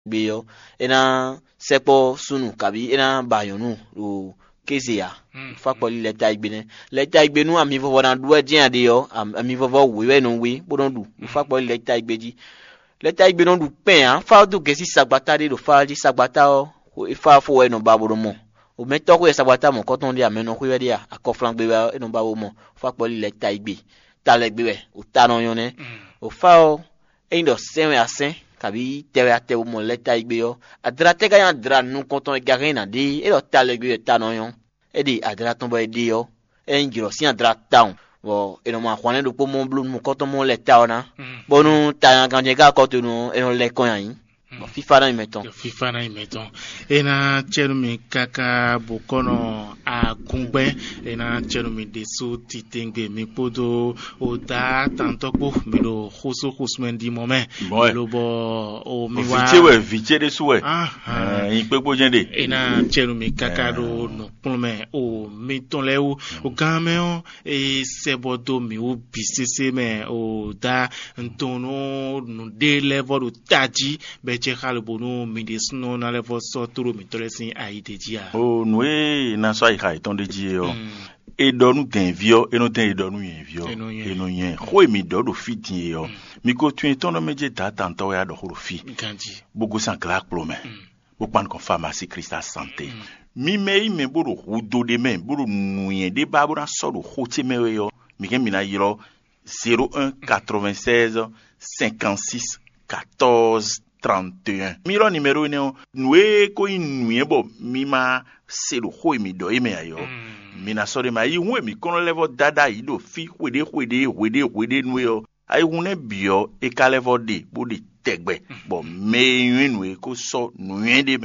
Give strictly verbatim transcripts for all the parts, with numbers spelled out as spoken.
Bio, ena sepo sunu kabi ena bayonu o kezia. Fa poli leta igbene. Leta igbenu ami vovo na duwe dia de yo, ami vovo wewe no we, bodon du. Fa poli leta igbeji. Leta igbenu du pen an, fa du gesi sagbata de do fa di sagbata o, e fa fo we no baboro mo. O meto ko e sagbata mo koton dia meno ko we dia akoflan gbe e no babo mo. Fa poli leta igbe. Ta le gbe we, o ta no yon ne. O fa o e ndo senwe asen. Kabi tewe ate ou mon leta igbe yo. Adra te gayan adra nou konton e garen na di. E do tale gbe ta non yon. E di adra tombo e di yo. E njiro si adra taon. Bo e no man kwane do po mon blou mon konton mon leta ona. Bo nou ta yan ganje ka konton nou e non le konyan yin. Bo FIFA na imeton. FIFA na imeton. E na chelumi kaka bokono a kungbe. E na chelumi desu titengbe mi podo o da tantoko mi do khoso khosmen di momen. Lo bo o mi wa. Viche we viche de souwe. Ah ah. Eh pe po jende. E na chelumi kaka do no plome o mi ton le o o game o e sebodo mi o bisese me o da ntono no de level o taji be che halbono mi de sno na level so toro mi tolesin aidejia. Oh noe na so ai kai ton de ji yo. E do nu gen vio e no ten e do nu yen vio e no yen ho mi do do fitin yo mi ko tun ton no meje ta tanta ya do ho fi ganji bogo san claque plome bo pan kon pharmacie Cristal santé mi me me buru hudo de men buru nu yen de ba buru so do ho ti me yo mi gen mi na yiro zéro un quatre-vingt-seize cinquante-six quatorze trente et un mi ro numéro ne noe ko inu yen bo mi ma se do ho mi do e me ayo mina sore ma yi hu mi kono level dada yi do fi wede wede wede wede nu yo ai hu ne bio e ka level de bo de tegbe bo me yin nu e ko so nu yin de me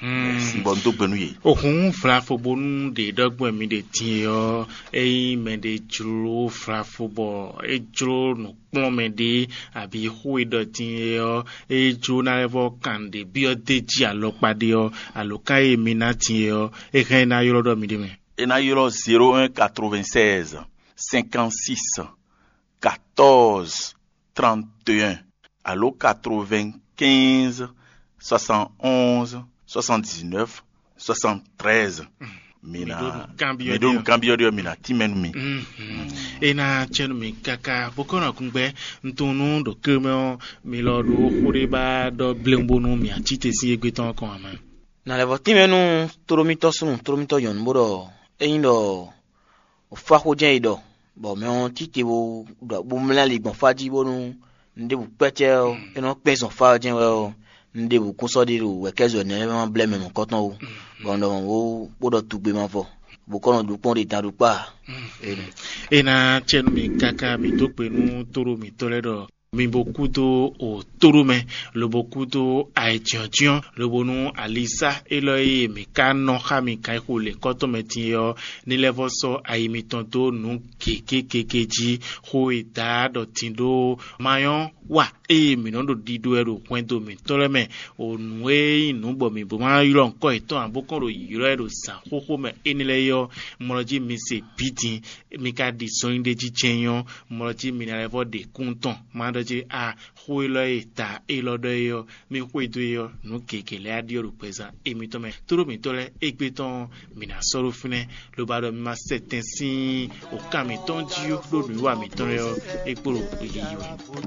si bon to penu yi ohun frafo bonu de dogbo mi de tin yo e me de juro frafo bo e juro no pon me de abi hu e do tin yo e juro na level kan de bio de ji alopade yo aloka e mi na tin yo e kan na yoro do mi de me. Et na yoro zéro un quatre-vingt-seize cinquante-six quatorze trente et un allo quatre-vingt-quinze soixante-onze soixante-dix-neuf soixante-treize mina medon cambio de mina timenumi e na chenumi kaka bokona kungbe ntunu do keme mi lo do khoreba do blembonu mi atite si egbeton kon ama na levo timenu toromito sunu toromito yon bodo eindo o fa ko jen ido bo me on titi wo bo mla li gbon faji bonu nde bu pete o eno peson fa jen we nde bu kunso di ru we kezo ne ma bleme mo koton o bondo wo bodo tugbe ma fo bo kono du pon de taru pa e na chenu mi kaka mi to pe nu toro mi toledo mi bokudo o torume lo bokudo aitiotion lo bonu alisa eloye mi kano ha mi kai hole koto metio ni level so aimi tonto nu keke kekeji ho ita do tindo mayon wa e mi no do dido ero kwento mi toreme o nwe inu bo mi bo ma yiro nko ito abokon ro yiro ero sa koko me enile yo moroji mi se pidin mi ka di so inde ji chenyon moroji mi na level de kunton ma je a huilo eta ilodo yo mi huido yo no kekele adio rupeza emitome toro mi tole egbeton mina soro fune lo bado mi ma setensi o kamiton ji yo lo mi wa mi ton yo ekporo oyi yo.